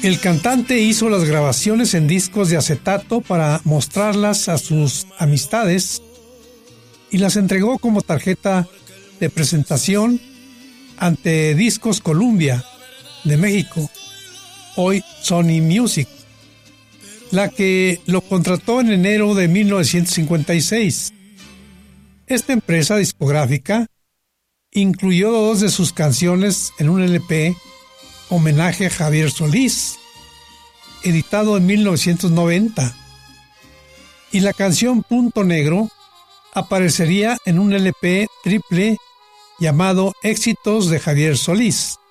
El cantante hizo las grabaciones en discos de acetato para mostrarlas a sus amistades y las entregó como tarjeta de presentación ante Discos Columbia de México, hoy Sony Music, la que lo contrató en enero de 1956. Esta empresa discográfica incluyó dos de sus canciones en un LP homenaje a Javier Solís, editado en 1990, y la canción Punto Negro aparecería en un LP triple llamado Éxitos de Javier Solís.